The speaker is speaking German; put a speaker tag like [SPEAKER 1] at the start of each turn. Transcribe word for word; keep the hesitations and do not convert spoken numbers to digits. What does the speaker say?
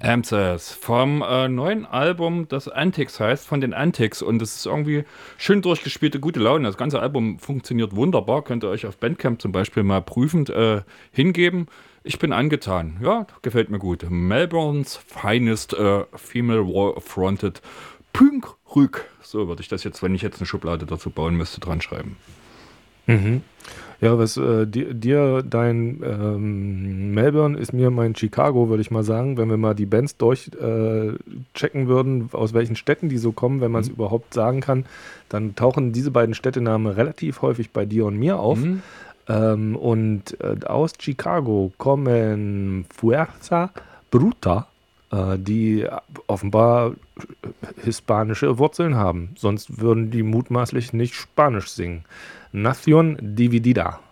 [SPEAKER 1] Amses vom äh, neuen Album, das Antics heißt, von den Antics. Und es ist irgendwie schön durchgespielte, gute Laune. Das ganze Album funktioniert wunderbar. Könnt ihr euch auf Bandcamp zum Beispiel mal prüfend äh, hingeben. Ich bin angetan. Ja, gefällt mir gut. Melbournes finest äh, female wall-fronted Punk-Rück. So würde ich das jetzt, wenn ich jetzt eine Schublade dazu bauen müsste, dran schreiben.
[SPEAKER 2] Mhm. Ja, was äh, dir, dir dein ähm, Melbourne ist mir mein Chicago, würde ich mal sagen. Wenn wir mal die Bands durchchecken äh, checken würden, aus welchen Städten die so kommen, wenn man es
[SPEAKER 1] Mhm.
[SPEAKER 2] überhaupt sagen kann, dann tauchen diese beiden Städtenamen relativ häufig bei dir und mir auf.
[SPEAKER 1] Mhm.
[SPEAKER 2] Ähm, und äh, aus Chicago kommen Fuerza Bruta, äh, die offenbar hispanische Wurzeln haben. Sonst würden die mutmaßlich nicht Spanisch singen. Nación Dividida.